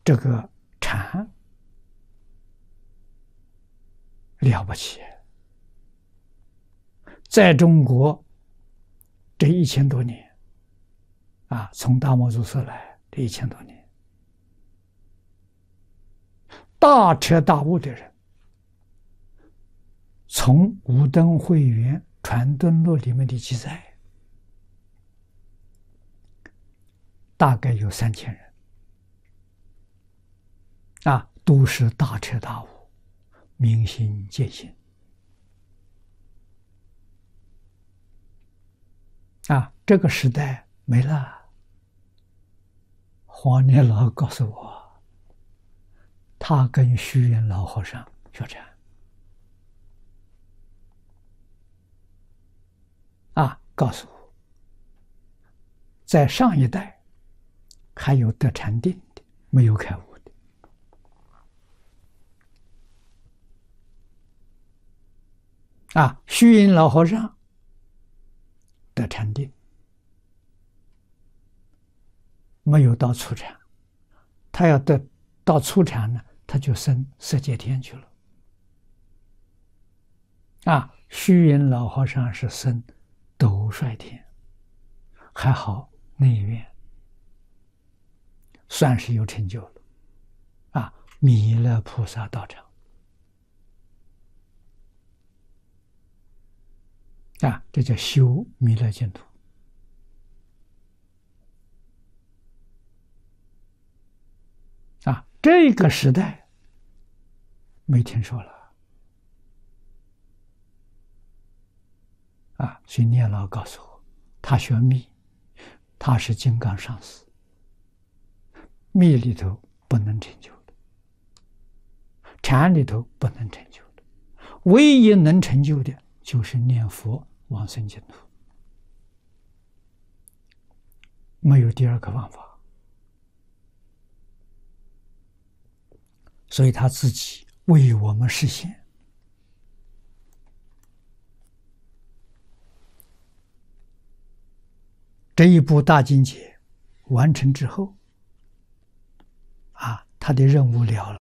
这个禅了不起，在中国这1000多年啊，从大摩祖师来这1000多年，大彻大悟的人，从五灯会元传顿录里面的记载，大概有3000人啊，都是大彻大悟，明心见性啊。这个时代没了。黄年老告诉我，他跟虚云老和尚学禅啊，告诉我，在上一代还有得禅定的，没有开悟的啊。虚云老和尚得禅定，没有到初禅，他要得到初禅呢，他就升色界天去了啊。虚云老和尚是升斗率天，还好内院，算是有成就了啊。弥勒菩萨道场啊，这叫修弥勒净土啊。这个时代没听说了啊。所以念老告诉我，他学密，他是金刚上师，密里头不能成就的，禅里头不能成就的，唯一能成就的就是念佛往生净土，没有第二个方法。所以他自己为我们实现。这一部大经解完成之后啊，他的任务了了。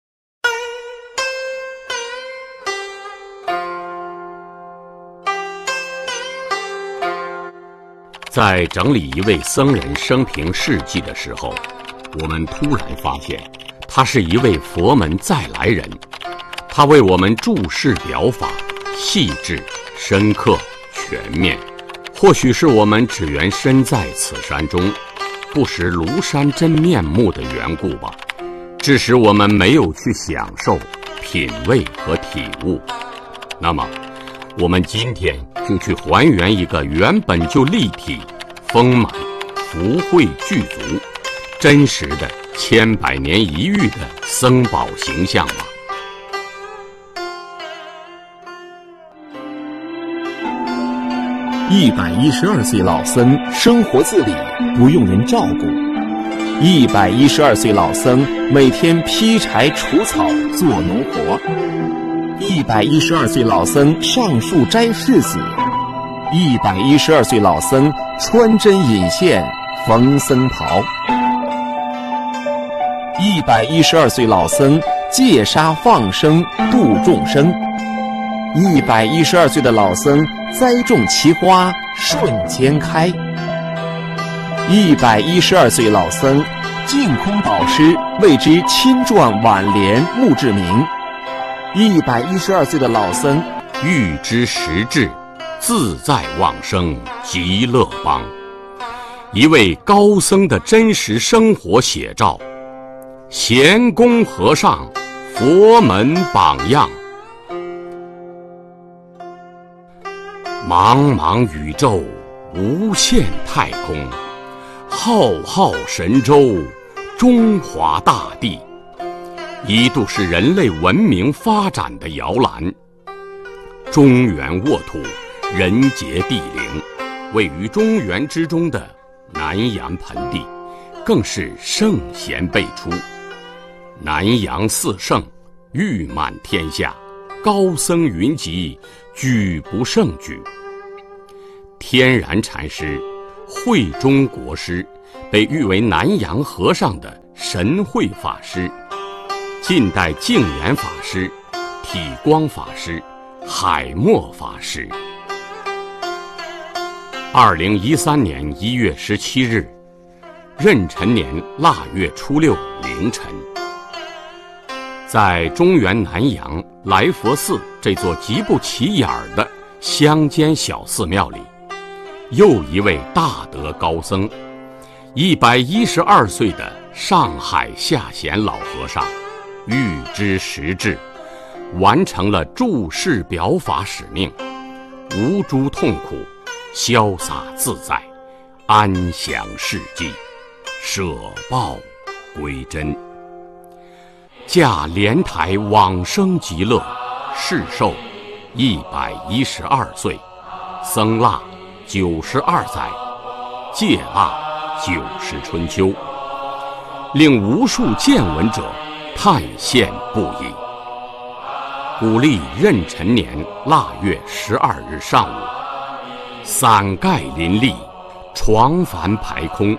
在整理一位僧人生平事迹的时候，我们突然发现他是一位佛门再来人。他为我们注释表法，细致、深刻、全面。或许是我们只缘身在此山中，不识庐山真面目的缘故吧，致使我们没有去享受、品味和体悟。那么我们今天就去还原一个原本就立体、丰满、福慧具足、真实的千百年一遇的僧宝形象吧。 112岁老僧生活自理，不用人照顾。112岁老僧每天劈柴除草做农活。112岁老僧上树摘柿子。112岁老僧穿针引线缝僧袍。112岁老僧戒杀放生度众生。112岁的老僧栽种奇花瞬间开。112岁老僧净空导师为之亲撰挽联墓志铭。112岁的老僧欲知实质，自在往生极乐邦。一位高僧的真实生活写照，贤公和尚佛门榜样。茫茫宇宙，无限太空，浩浩神州，中华大地，一度是人类文明发展的摇篮。中原沃土，人杰地灵，位于中原之中的南阳盆地，更是圣贤辈出。南阳四圣，誉满天下，高僧云集，举不胜举。天然禅师、慧中国师被誉为南阳和尚的神会法师，近代净言法师、体光法师、海默法师。2013年1月17日，壬辰年腊月初6凌晨，在中原南阳来佛寺这座极不起眼的乡间小寺庙里，又一位大德高僧，112岁的上海下贤老和尚，预知时至，完成了注释表法使命，无诸痛苦，潇洒自在，安享世际，舍报归真。驾莲台往生极乐，世寿112岁，僧腊92载，戒腊90春秋，令无数见闻者叹羡不已。古历壬辰年腊月12日上午，伞盖林立，床幡排空。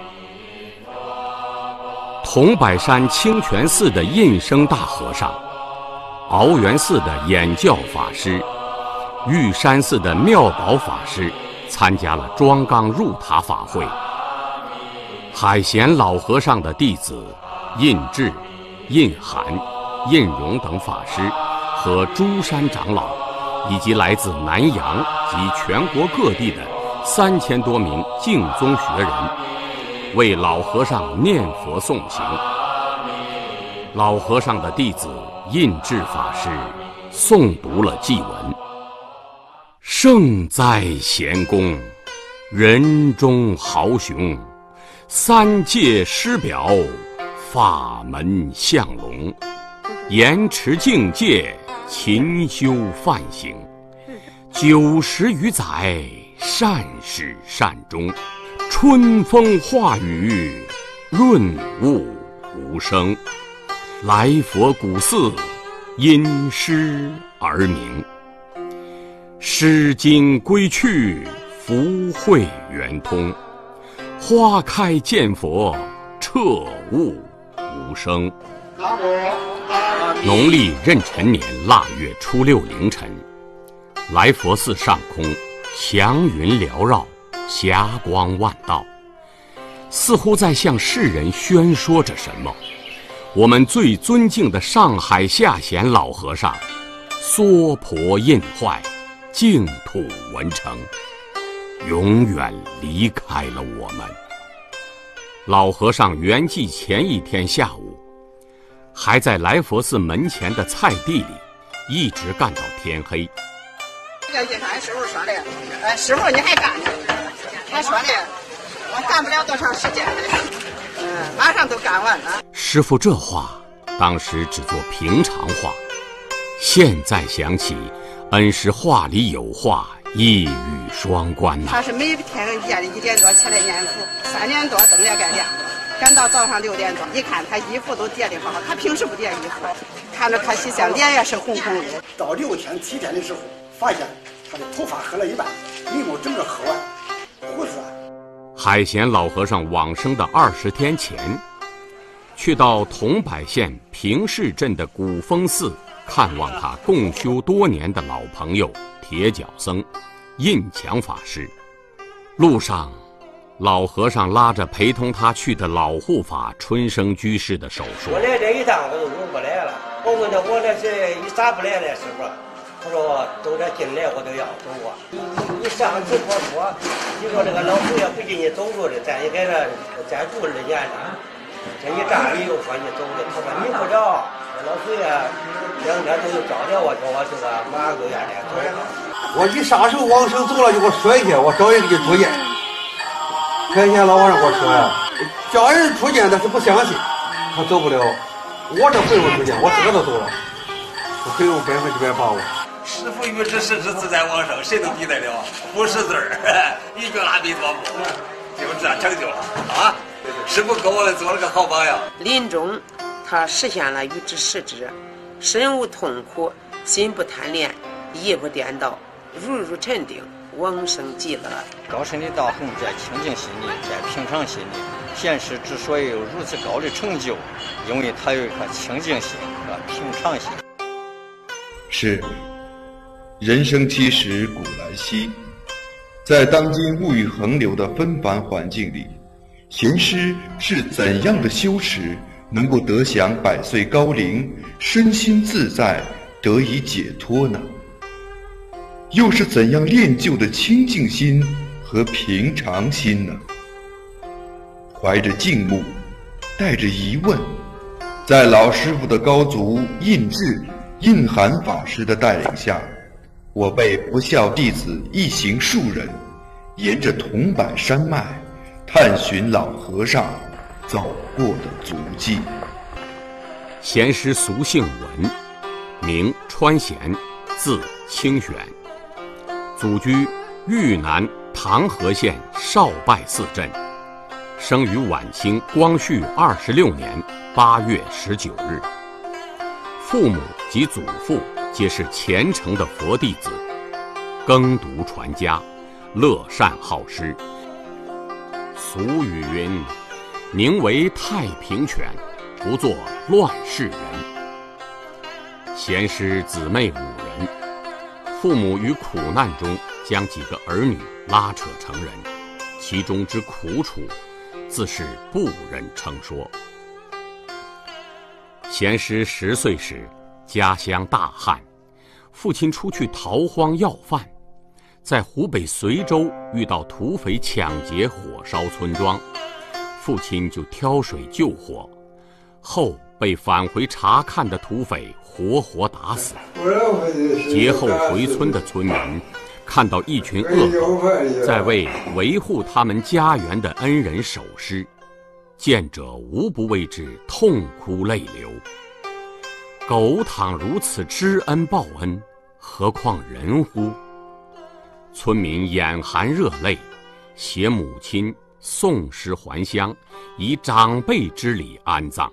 桐柏山清泉寺的印生大和尚，鳌源寺的演教法师，玉山寺的妙宝法师参加了庄纲入塔法会。海贤老和尚的弟子印智、印涵、印荣等法师和诸山长老，以及来自南洋及全国各地的3000多名净宗学人，为老和尚念佛诵行。老和尚的弟子印智法师诵读了祭文：圣哉贤公，人中豪雄，三界师表，法门相隆，严持境界，勤修梵行，90余载，善始善终，春风化雨，润物无声。来佛古寺，因诗而名。诗经归去，福慧圆通。花开见佛，彻悟无声。农历壬辰年腊月初6凌晨，来佛寺上空祥云缭绕，霞光万道，似乎在向世人宣说着什么。我们最尊敬的上海下贤老和尚娑婆印坏，净土文成，永远离开了我们。老和尚圆寂前一天下午，还在来佛寺门前的菜地里一直干到天黑。 这个俺师傅说的，师傅你还干呢？他说的，我干不了多长时间了，马上都干完了。 师傅这话当时只做平常话，现在想起，恩师话里有话，一语双关呐。 他是每天夜里1点多起来念佛，3点多灯也该亮了，赶到早上6点多，一看他衣服都叠得好，他平时不叠衣服，看着可喜相，脸也是红红的。 到6天7天的时候，发现他的头发黑了一半，眉毛整个黑完，胡子。 海贤老和尚往生的20天前，去到桐柏县平市镇的古峰寺看望他共修多年的老朋友铁脚僧印强法师。路上，老和尚拉着陪同他去的老护法春生居士的手说：“ 我来这一趟我都用不来了。我问他我这是你咋不来了，师傅？他说都这进来我都要走啊。你上次说，你说这个老佛爷不进你走路的，咱也给他再住2年了。这一站里又说你走的，他说你不着，老佛爷2天都找着我，叫我这个马上都要来走。 我一啥时候往生走了就给我说一下，我找人给你出见。开前老和尚给我说呀，叫人出见他是不相信，他走不了。我这不用出见，我自个都走了，我可以用100%把握。 师父预知时至自在往生，谁能比得了？不识字儿，一句阿弥陀佛，就这样成就了啊！师父给我们做了个好榜样。 临终，他实现了预知时至，身无痛苦，心不贪恋，意不颠倒，如沉定，往生极乐。 高深的道行在清净心里，在平常心里， 贤师之所以有如此高的成就，因为他有一颗清净心和平常心。 是，人生七十古来稀，在当今物欲横流的纷繁环境里，贤师是怎样的修持，能够得享100岁高龄，身心自在，得以解脱呢？又是怎样练就的清净心和平常心呢？怀着敬慕，带着疑问，在老师傅的高足印智、印涵法师的带领下，我辈不孝弟子一行数人，沿着桐柏山脉，探寻老和尚走过的足迹。 贤师俗姓文，名川贤，字清玄，祖居豫南唐河县少拜寺镇，生于晚清光绪26年8月19日。父母及祖父皆是虔诚的佛弟子，耕读传家，乐善好施。俗语云：宁为太平犬，不做乱世人。贤师姊妹5人，父母于苦难中将几个儿女拉扯成人，其中之苦楚，自是不忍称说。贤师10岁时，家乡大旱，父亲出去逃荒要饭，在湖北随州遇到土匪抢劫火烧村庄，父亲就挑水救火，后被返回查看的土匪活活打死。劫后回村的村民看到一群恶狗在为维护他们家园的恩人守尸，见者无不为之痛哭泪流。狗倘如此知恩报恩，何况人乎？村民眼含热泪，携母亲送尸还乡，以长辈之礼安葬。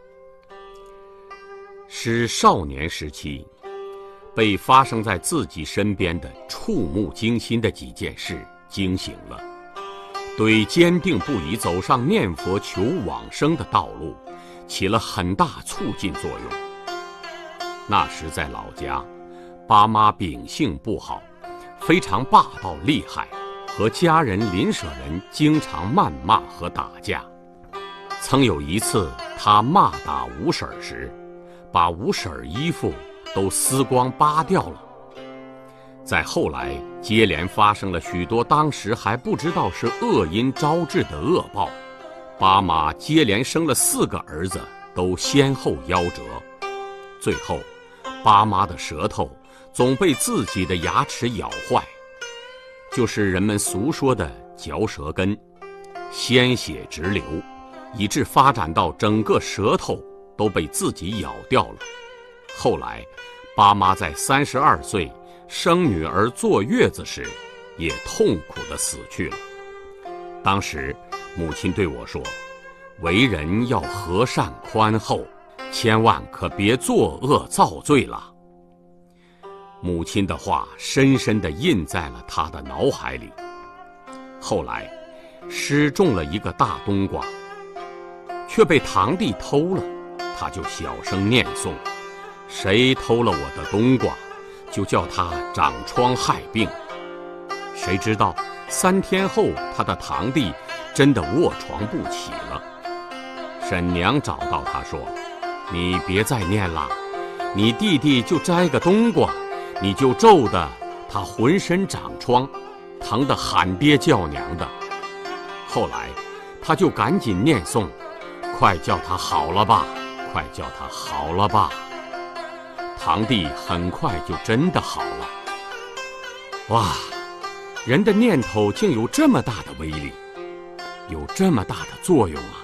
使少年时期被发生在自己身边的触目惊心的几件事惊醒了，对坚定不移走上念佛求往生的道路起了很大促进作用。那时在老家，爸妈秉性不好，非常霸道厉害，和家人邻舍人经常谩骂和打架。曾有一次他骂打五婶时，把五婶衣服都撕光扒掉了。再后来接连发生了许多当时还不知道是恶因招致的恶报，爸妈接连生了4个儿子，都先后夭折。最后爸妈的舌头总被自己的牙齿咬坏，就是人们俗说的嚼舌根，鲜血直流，以致发展到整个舌头都被自己咬掉了。后来爸妈在32岁生女儿坐月子时，也痛苦地死去了。当时母亲对我说，为人要和善宽厚，千万可别作恶造罪了。母亲的话深深地印在了他的脑海里。后来失种了一个大冬瓜，却被堂弟偷了，他就小声念诵，谁偷了我的冬瓜，就叫他长疮害病。谁知道3天后，他的堂弟真的卧床不起了。婶娘找到他说，你别再念了，你弟弟就摘个冬瓜，你就咒得他浑身长疮，疼得喊爹叫娘的。后来他就赶紧念诵，快叫他好了吧，快叫他好了吧。堂弟很快就真的好了。哇，人的念头竟有这么大的威力，有这么大的作用啊！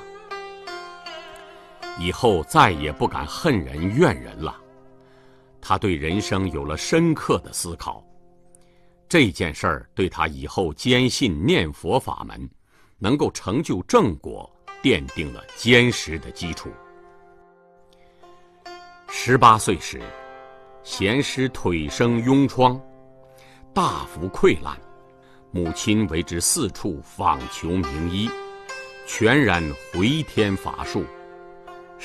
以后再也不敢恨人怨人了。他对人生有了深刻的思考，这件事儿对他以后坚信念佛法门能够成就正果奠定了坚实的基础。18岁时，贤师腿生痈疮，大幅溃烂，母亲为之四处访求名医， 全然回天乏术。